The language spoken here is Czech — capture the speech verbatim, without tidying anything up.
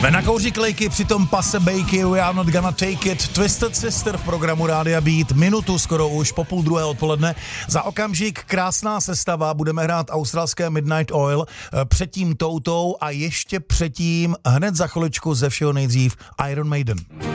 Nakouří klejky, přitom pase bejky, we are not gonna take it. Twisted Sister v programu Rádia Beat, minutu skoro už po půl druhé odpoledne. Za okamžik krásná sestava, budeme hrát australské Midnight Oil, předtím Toutou a ještě předtím hned za chviličku ze všeho nejdřív Iron Maiden.